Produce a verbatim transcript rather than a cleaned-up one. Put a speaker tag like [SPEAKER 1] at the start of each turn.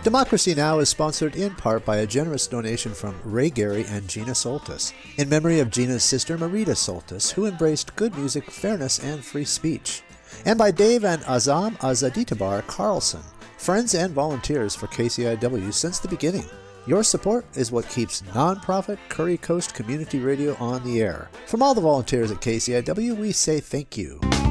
[SPEAKER 1] Democracy Now! Is sponsored in part by a generous donation from Ray Gary and Gina Soltis, in memory of Gina's sister Marita Soltis, who embraced good music, fairness, and free speech, and by Dave and Azam Azaditabar Carlson, friends and volunteers for K C I W since the beginning. Your support is what keeps non-profit Curry Coast Community Radio on the air. From all the volunteers at K C I W, we say thank you.